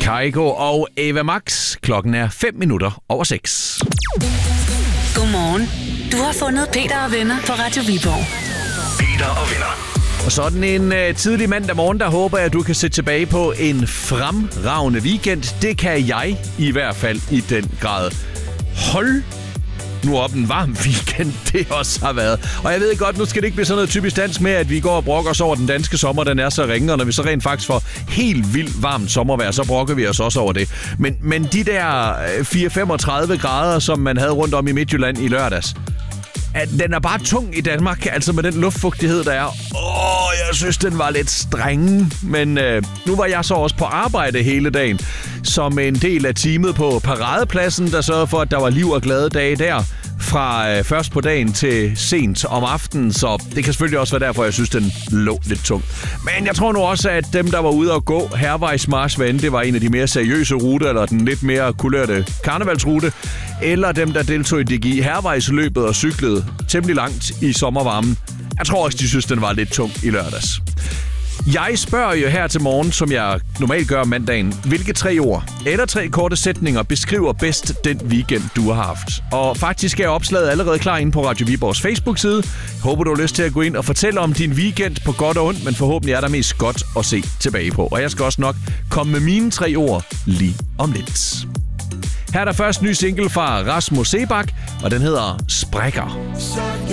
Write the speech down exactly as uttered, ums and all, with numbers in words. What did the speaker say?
Kygo og Ava Max. Klokken er fem minutter over seks. Godmorgen. Du har fundet Peter og venner på Radio Viborg. Peter og venner. Og sådan en uh, tidlig mandag morgen, der håber jeg, at du kan se tilbage på en fremragende weekend. Det kan jeg i hvert fald i den grad. Hold nu op, en varm weekend det også har været. Og jeg ved godt, nu skal det ikke blive sådan noget typisk dansk med, at vi går og brokker os over den danske sommer, den er så ringe, og når vi så rent faktisk får helt vildt varmt sommervejr, så brokker vi os også over det. Men, men de der fire femogtredive grader, som man havde rundt om i Midtjylland i lørdags, at den er bare tung i Danmark, altså med den luftfugtighed, der er. Åh, jeg synes, den var lidt streng. Men øh, nu var jeg så også på arbejde hele dagen, som en del af teamet på Paradepladsen, der sørgede for, at der var liv og glade dage der, fra øh, først på dagen til sent om aftenen. Så det kan selvfølgelig også være derfor, jeg synes, den lå lidt tung. Men jeg tror nu også, at dem, der var ude at gå Hærvejsmarch, hvad end det var en af de mere seriøse ruter, eller den lidt mere kulørte karnevalsrute, eller dem, der deltog i D G I Hærvejsløbet og cyklede temmelig langt i sommervarmen. Jeg tror også, de synes, den var lidt tung i lørdags. Jeg spørger jo her til morgen, som jeg normalt gør om mandagen, hvilke tre ord eller tre korte sætninger beskriver bedst den weekend, du har haft. Og faktisk er opslaget allerede klar inde på Radio Viborgs Facebook-side. Jeg håber, du har lyst til at gå ind og fortælle om din weekend på godt og ondt, men forhåbentlig er der mest godt at se tilbage på. Og jeg skal også nok komme med mine tre ord lige om lidt. Her er der først ny single fra Rasmus Seebach, og den hedder Sprækker.